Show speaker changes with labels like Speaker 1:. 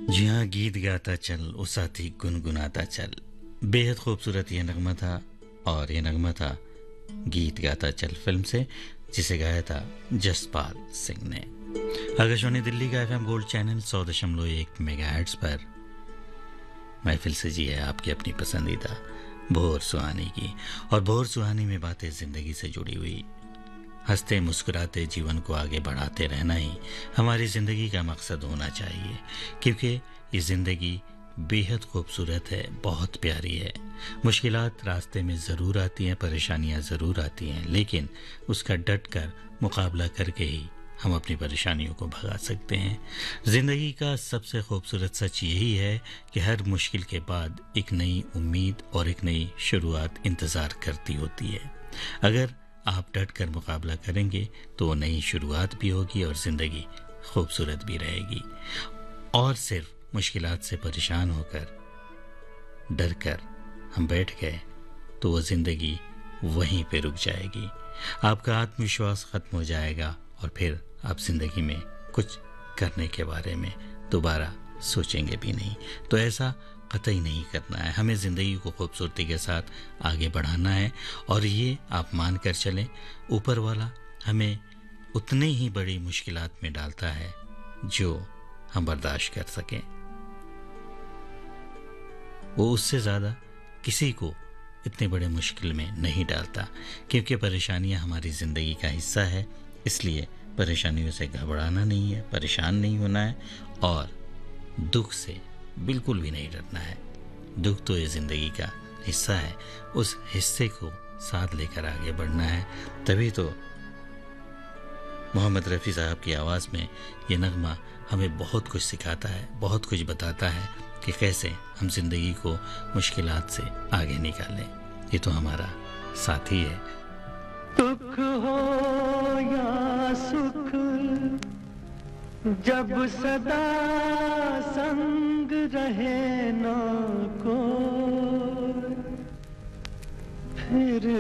Speaker 1: जी हाँ, गीत गाता चल ओ साथी गुनगुनाता चल। बेहद खूबसूरत ये नगमा था। और ये नगमा था गीत गाता चल फिल्म से, जिसे गाया था जसपाल सिंह ने। आकाशवाणी दिल्ली का एफएम गोल्ड चैनल 100.1 मेगाहर्ट्ज पर महफिल से जी है आपकी अपनी पसंदीदा भोर सुहानी की। और भोर सुहानी में बातें जिंदगी से जुड़ी हुई। हंसते मुस्कुराते जीवन को आगे बढ़ाते रहना ही हमारी ज़िंदगी का मकसद होना चाहिए, क्योंकि ये ज़िंदगी बेहद खूबसूरत है, बहुत प्यारी है। मुश्किलात रास्ते में ज़रूर आती हैं, परेशानियां ज़रूर आती हैं, लेकिन उसका डट कर मुकाबला करके ही हम अपनी परेशानियों को भगा सकते हैं। ज़िंदगी का सबसे खूबसूरत सच यही है कि हर मुश्किल के बाद एक नई उम्मीद और एक नई शुरुआत इंतज़ार करती होती है। अगर आप डट कर मुकाबला करेंगे तो वो नई शुरुआत भी होगी और ज़िंदगी खूबसूरत भी रहेगी। और सिर्फ मुश्किलात से परेशान होकर डर कर हम बैठ गए तो वो ज़िंदगी वहीं पे रुक जाएगी। आपका आत्मविश्वास ख़त्म हो जाएगा और फिर आप ज़िंदगी में कुछ करने के बारे में दोबारा सोचेंगे भी नहीं। तो ऐसा कतई नहीं करना है। हमें ज़िंदगी को खूबसूरती के साथ आगे बढ़ाना है। और ये आप मान कर चलें, ऊपर वाला हमें उतने ही बड़ी मुश्किलात में डालता है जो हम बर्दाश्त कर सकें। वो उससे ज़्यादा किसी को इतने बड़े मुश्किल में नहीं डालता, क्योंकि परेशानियां हमारी ज़िंदगी का हिस्सा है। इसलिए परेशानियों से घबराना नहीं है, परेशान नहीं होना है और दुख से बिल्कुल भी नहीं डरना है। दुख तो ये ज़िंदगी का हिस्सा है, उस हिस्से को साथ लेकर आगे बढ़ना है। तभी तो मोहम्मद रफ़ी साहब की आवाज़ में ये नगमा हमें बहुत कुछ सिखाता है, बहुत कुछ बताता है कि कैसे हम ज़िंदगी को मुश्किलात से आगे निकालें। ये तो हमारा साथी है।
Speaker 2: दुख हो या सुख, जब सदा संग रहे ना को, फिर